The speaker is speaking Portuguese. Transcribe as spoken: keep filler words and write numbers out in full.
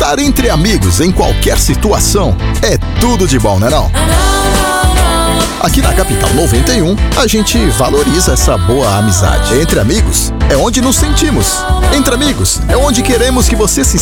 Estar entre amigos em qualquer situação é tudo de bom, não é não? Aqui na Capital noventa e um, a gente valoriza essa boa amizade. Entre amigos é onde nos sentimos. Entre amigos é onde queremos que você se